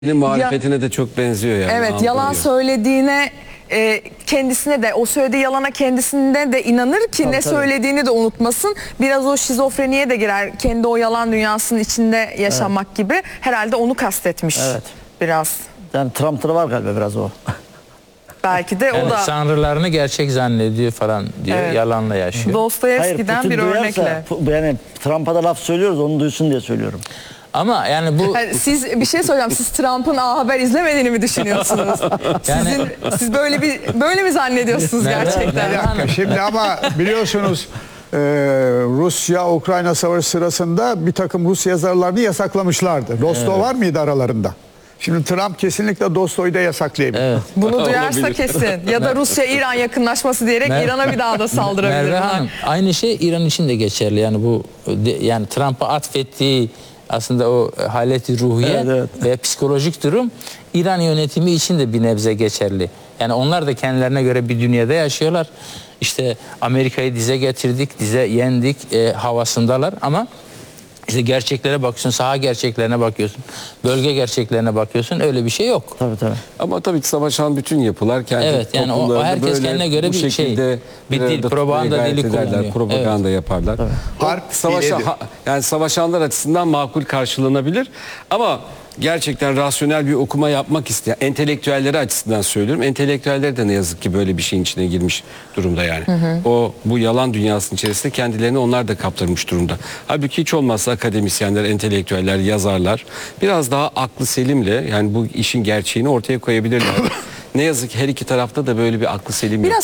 muhalefetine de çok benziyor yani. Evet, yalan söylediğine kendisine de, o söylediği yalana kendisine de inanır ki ne söylediğini de unutmasın. Biraz o şizofreniye de girer. Kendi o yalan dünyasının içinde yaşamak gibi. Herhalde onu kastetmiş biraz. Yani Trump'ta var galiba biraz o. Belki de yani o da. Tanrılarını gerçek zannediyor falan diyor. Yalanla yaşıyor. Dostoyevski'den bir örnekle. Yani Trump'a da laf söylüyoruz, onu duysun diye söylüyorum. Ama yani bu... Yani siz bir şey söyleyeceğim. Siz Trump'ın haber izlemediğini mi düşünüyorsunuz? Yani, siz böyle mi zannediyorsunuz gerçekten? Bir dakika, şimdi ama biliyorsunuz Rusya-Ukrayna savaşı sırasında bir takım Rus yazarlarını yasaklamışlardı. Dostoy var mıydı aralarında? Şimdi Trump kesinlikle Dostoy'u da yasaklayabilir. evet. Bunu duyarsa kesin. Ya da Rusya-İran yakınlaşması diyerek İran'a bir daha da saldırabilir. Merve Hanım, aynı şey İran için de geçerli. Yani bu yani Trump'a atfettiği aslında o haleti ruhiye ve psikolojik durum İran yönetimi için de bir nebze geçerli. Yani onlar da kendilerine göre bir dünyada yaşıyorlar. İşte Amerika'yı dize getirdik, dize yendik havasındalar ama işte gerçeklere bakıyorsun, saha gerçeklerine bakıyorsun, bölge gerçeklerine bakıyorsun, öyle bir şey yok. Tabii. Ama tabii ki savaşan bütün yapılar kendi yani o herkes kendine göre bir şey, bir dil, propaganda dili kullanıyor. Propaganda yaparlar. Harp yani savaşanlar açısından makul karşılanabilir ama gerçekten rasyonel bir okuma yapmak isteyen entelektüelleri açısından söylüyorum. Entelektüeller de ne yazık ki böyle bir şeyin içine girmiş durumda yani. Bu yalan dünyasının içerisinde kendilerini onlar da kaptırmış durumda. Halbuki hiç olmazsa akademisyenler, entelektüeller, yazarlar biraz daha aklı selimle yani bu işin gerçeğini ortaya koyabilirler. Ne yazık ki her iki tarafta da böyle bir aklı selim yok. Biraz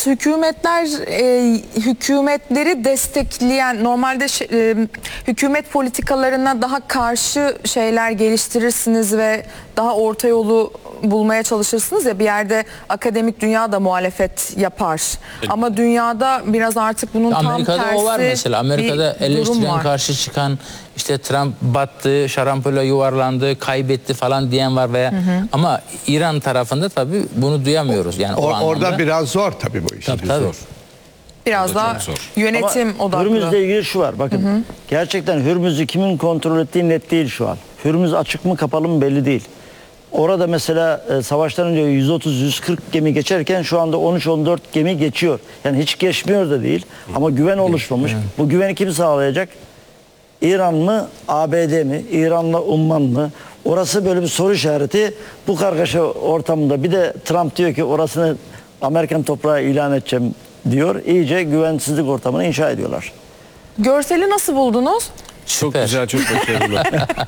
hükümetleri destekleyen, normalde hükümet politikalarına daha karşı şeyler geliştirirsiniz ve daha orta yolu bulmaya çalışırsınız ya, bir yerde akademik dünya da muhalefet yapar. Ama dünyada biraz artık bunun Amerika'da tam tersi o var mesela. Amerika'da eleştiren karşı çıkan, işte Trump battı, şarampole yuvarlandı, kaybetti falan diyen var veya ama İran tarafında tabii bunu duyamıyoruz. Yani orada biraz zor tabii bu iş. Tabii. Zor. biraz daha yönetim odaklı. Hürmüz'le ilgili şu var, bakın. Gerçekten Hürmüz'ü kimin kontrol ettiği net değil şu an. Hürmüz açık mı kapalı mı belli değil. Orada mesela savaştan önce 130-140 gemi geçerken şu anda 13-14 gemi geçiyor. Yani hiç geçmiyor da değil ama güven oluşmamış. Bu güveni kim sağlayacak? İran mı, ABD mi, İran'la Umman mı? Orası böyle bir soru işareti. Bu kargaşa ortamında bir de Trump diyor ki orasını Amerikan toprağı ilan edeceğim diyor. İyice güvensizlik ortamını inşa ediyorlar. Görseli nasıl buldunuz? Çok güzel, çok başarılı.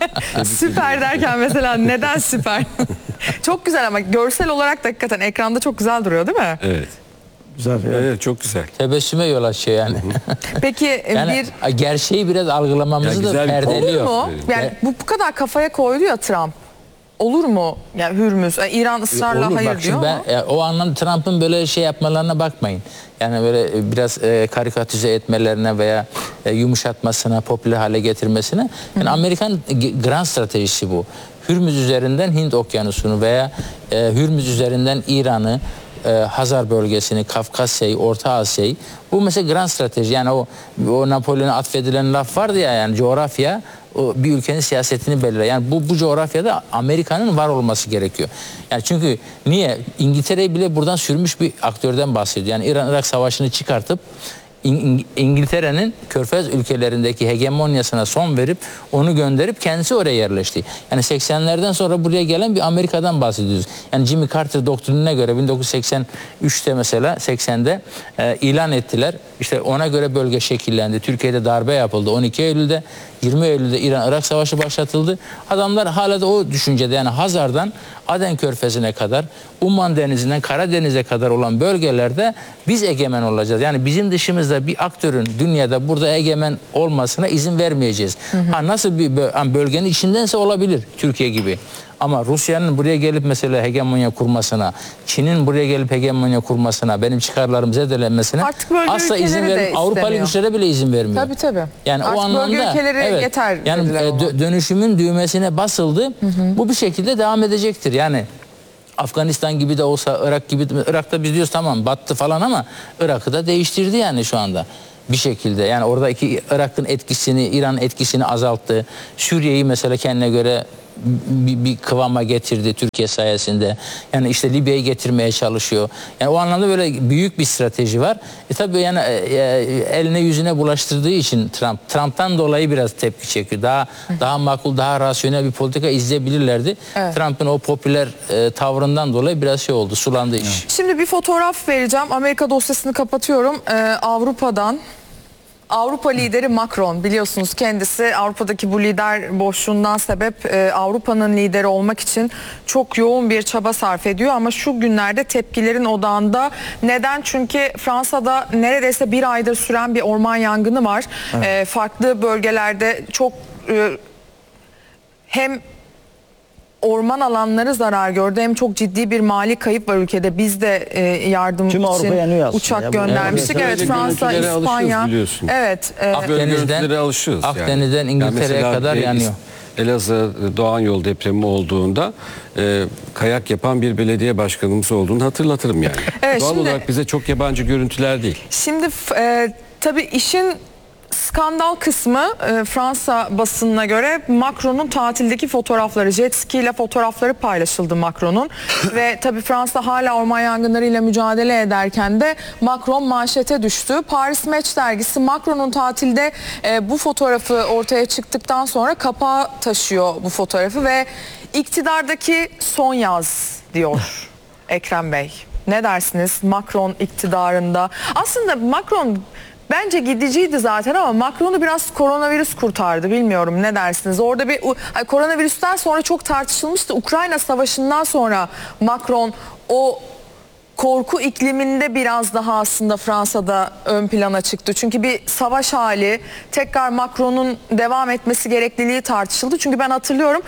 Süper derken mesela neden süper? Çok güzel ama görsel olarak da hakikaten ekranda çok güzel duruyor değil mi? Evet. Güzel. Evet, çok güzel. Tebessüme yol açıyor yani. Peki Yani gerçeği biraz algılamamızı da güzel bir perdeliyor. olur mu? Yani bu kadar kafaya koydu ya Trump. Olur mu? Yani Hürmüz, İran ısrarla Olur, hayır bak diyor şimdi ama. o anlamda Trump'ın böyle şey yapmalarına bakmayın. Yani böyle biraz karikatüze etmelerine veya yumuşatmasına, popüler hale getirmesine. Yani Amerikan grand stratejisi bu. Hürmüz üzerinden Hint Okyanusu'nu veya Hürmüz üzerinden İran'ı, Hazar bölgesini, Kafkasya'yı, Orta Asya'yı, bu mesela grand strateji. Yani o Napolyon'a atfedilen laf vardı ya, yani coğrafya bir ülkenin siyasetini belirler. Yani bu coğrafyada Amerika'nın var olması gerekiyor. Yani çünkü niye? İngiltere'yi bile buradan sürmüş bir aktörden bahsediyor. Yani İran-Irak savaşını çıkartıp İngiltere'nin Körfez ülkelerindeki hegemonyasına son verip onu gönderip kendisi oraya yerleşti. Yani 80'lerden sonra buraya gelen bir Amerika'dan bahsediyoruz. Yani Jimmy Carter doktrinine göre 1983'te mesela 80'de ilan ettiler. İşte ona göre bölge şekillendi. Türkiye'de darbe yapıldı. 12 Eylül'de, 20 Eylül'de İran-Irak savaşı başlatıldı. Adamlar hala da o düşüncede, yani Hazar'dan Aden Körfezi'ne kadar, Umman Denizi'nden Karadeniz'e kadar olan bölgelerde biz egemen olacağız. Yani bizim dışımızda bir aktörün dünyada burada egemen olmasına izin vermeyeceğiz. Nasıl bir bölgenin içindense olabilir, Türkiye gibi. Ama Rusya'nın buraya gelip mesela hegemonya kurmasına, Çin'in buraya gelip hegemonya kurmasına, benim çıkarlarım zedelenmesine asla izin vermiyor. Avrupalı güçlere bile izin vermiyor. Tabii. Yani artık o anlamda bölge ülkeleri yeter. Yani dönüşümün düğmesine basıldı. Bu bir şekilde devam edecektir. Yani Afganistan gibi de olsa, Irak gibi de, Irak'ta biz diyoruz tamam battı falan ama Irak'ı da değiştirdi yani şu anda. Bir şekilde yani oradaki Irak'ın etkisini, İran etkisini azalttı. Suriye'yi mesela kendine göre bir kıvama getirdi Türkiye sayesinde. Yani işte Libya'yı getirmeye çalışıyor. Yani o anlamda böyle büyük bir strateji var. Tabii yani eline yüzüne bulaştırdığı için Trump'tan dolayı biraz tepki çekiyor. Daha makul, daha rasyonel bir politika izleyebilirlerdi. Evet. Trump'ın o popüler tavrından dolayı biraz şey oldu, sulandı iş. Şimdi bir fotoğraf vereceğim. Amerika dosyasını kapatıyorum. Avrupa'dan. Avrupa lideri Macron, biliyorsunuz kendisi Avrupa'daki bu lider boşluğundan sebep Avrupa'nın lideri olmak için çok yoğun bir çaba sarf ediyor ama şu günlerde tepkilerin odağında. Neden? Çünkü Fransa'da neredeyse bir aydır süren bir orman yangını var. Evet. Farklı bölgelerde çok hem orman alanları zarar gördü hem çok ciddi bir mali kayıp var ülkede. Biz de yardım Tüm Avrupa için yanıyor aslında uçak ya. göndermiştik. Evet, Evet, böyle Fransa, görüntülere İspanya. alışıyoruz biliyorsun. Evet. Böyle görüntülere alışığız yani. Akdeniz'den İngiltere'ye mesela, kadar yanıyor. Elazığ Doğan Yol depremi olduğunda kayak yapan bir belediye başkanımız olduğunu hatırlatırım yani. Evet, Doğal şimdi- olarak bize çok yabancı görüntüler değil. Şimdi tabii işin skandal kısmı Fransa basınına göre Macron'un tatildeki fotoğrafları, jet ski ile fotoğrafları paylaşıldı Macron'un. Ve tabii Fransa hala orman yangınlarıyla mücadele ederken de Macron manşete düştü. Paris Match dergisi Macron'un tatilde bu fotoğrafı ortaya çıktıktan sonra kapağı taşıyor bu fotoğrafı ve iktidardaki son yaz diyor Ekrem Bey. Ne dersiniz Macron iktidarında? Aslında Macron bence gidiciydi zaten ama Macron'u biraz koronavirüs kurtardı. Bilmiyorum, ne dersiniz? Orada bir koronavirüsten sonra çok tartışılmıştı. Ukrayna Savaşı'ndan sonra Macron o korku ikliminde biraz daha aslında Fransa'da ön plana çıktı. Çünkü bir savaş hali, tekrar Macron'un devam etmesi gerekliliği tartışıldı. Çünkü ben hatırlıyorum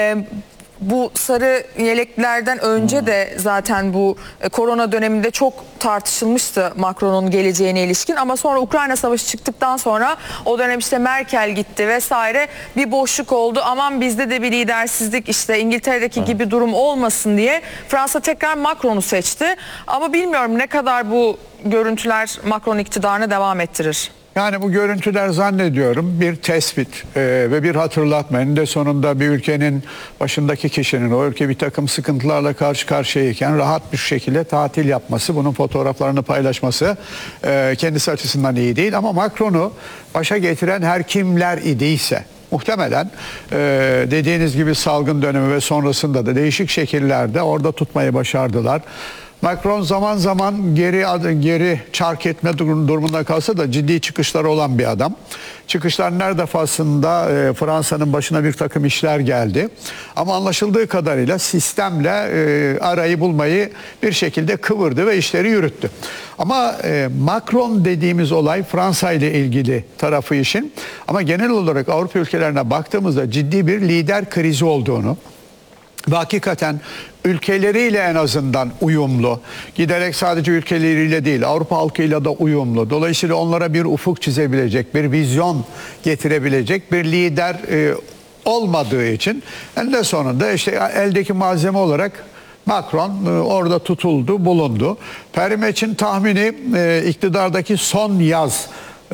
bu sarı yeleklerden önce de zaten bu korona döneminde çok tartışılmıştı Macron'un geleceğine ilişkin. Ama sonra Ukrayna Savaşı çıktıktan sonra o dönem işte Merkel gitti vesaire, bir boşluk oldu. Aman bizde de bir lidersizlik, işte İngiltere'deki gibi durum olmasın diye Fransa tekrar Macron'u seçti. Ama bilmiyorum ne kadar bu görüntüler Macron iktidarını devam ettirir. Yani bu görüntüler zannediyorum bir tespit ve bir hatırlatma. Eninde sonunda bir ülkenin başındaki kişinin o ülke bir takım sıkıntılarla karşı karşıyayken rahat bir şekilde tatil yapması, bunun fotoğraflarını paylaşması kendisi açısından iyi değil. Ama Macron'u başa getiren her kimler idiyse muhtemelen dediğiniz gibi salgın dönemi ve sonrasında da değişik şekillerde orada tutmayı başardılar. Macron zaman zaman geri çark etme durumunda kalsa da ciddi çıkışları olan bir adam. Çıkışların her defasında Fransa'nın başına bir takım işler geldi. Ama anlaşıldığı kadarıyla sistemle arayı bulmayı bir şekilde kıvırdı ve işleri yürüttü. Ama Macron dediğimiz olay Fransa ile ilgili tarafı işin. Ama genel olarak Avrupa ülkelerine baktığımızda ciddi bir lider krizi olduğunu ve hakikaten ülkeleriyle en azından uyumlu, giderek sadece ülkeleriyle değil Avrupa halkıyla da uyumlu, dolayısıyla onlara bir ufuk çizebilecek, bir vizyon getirebilecek bir lider olmadığı için eninde sonunda işte eldeki malzeme olarak Macron orada tutuldu, bulundu. Perimeç'in tahmini iktidardaki son yaz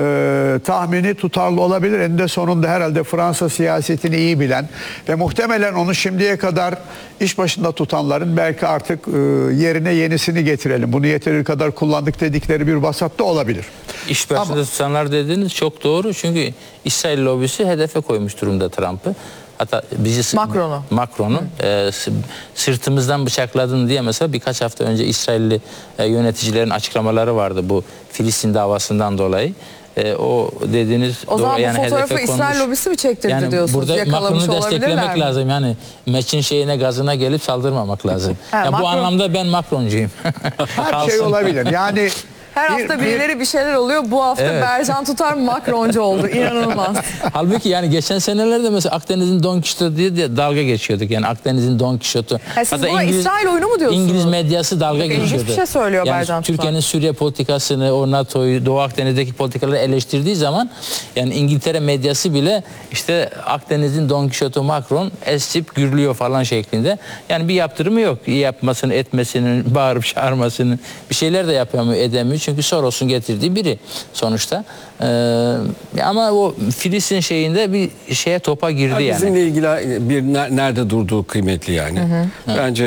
tahmini tutarlı olabilir. Eninde sonunda herhalde Fransa siyasetini iyi bilen ve muhtemelen onu şimdiye kadar iş başında tutanların belki artık yerine yenisini getirelim, bunu yeteri kadar kullandık dedikleri bir vasatta olabilir. İş başında Ama tutanlar dediğiniz çok doğru. Çünkü İsrail lobisi hedefe koymuş durumda Trump'ı. Hatta bizi Macron'u sırtımızdan bıçakladın diye mesela birkaç hafta önce İsrailli yöneticilerin açıklamaları vardı bu Filistin davasından dolayı. O dediğiniz o zaman doğru, bu fotoğrafı İsrail lobisi mi çektirdi yani diyorsunuz? burada Macron'u desteklemek mi? lazım. Yani Meç'in şeyine, gazına gelip saldırmamak lazım. Yani bu anlamda ben Macron'cuyum. her şey olabilir. Yani Her hafta birileri bir şeyler oluyor. Bu hafta Bercan Tutar Macroncu oldu. İnanılmaz. Halbuki yani geçen senelerde mesela Akdeniz'in Don Quixote diye dalga geçiyorduk. Yani Akdeniz'in Don Quixote. Siz buna İsrail oyunu mu diyorsunuz? İngiliz medyası dalga geçiyordu. İlginç bir şey söylüyor yani Bercan Tutar. Türkiye'nin Suriye politikasını, o NATO'yu, Doğu Akdeniz'deki politikaları eleştirdiği zaman yani İngiltere medyası bile işte Akdeniz'in Don Quixote Macron esip gürlüyor falan şeklinde. Yani bir yaptırımı yok. İyi yapmasını, etmesinin, bağırıp çağırmasını bir şeyler de yapamıyor, edemiyor. Çünkü Soros'un getirdiği biri sonuçta. Ama o Filistin şeyinde bir şeye topa girdi yani. Bizimle ilgili bir nerede durduğu kıymetli yani. Bence